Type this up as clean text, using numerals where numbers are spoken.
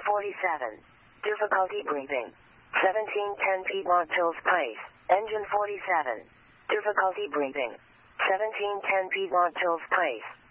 47. Difficulty breathing. 1710 Piedmont Hills Place. Engine 47. Difficulty breathing. 1710 Piedmont Hills Place.